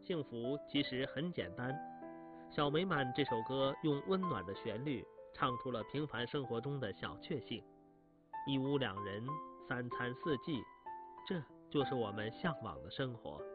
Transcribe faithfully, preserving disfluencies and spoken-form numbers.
幸福其实很简单。小美满这首歌用温暖的旋律唱出了平凡生活中的小确幸，一屋两人，三餐四季，这就是我们向往的生活。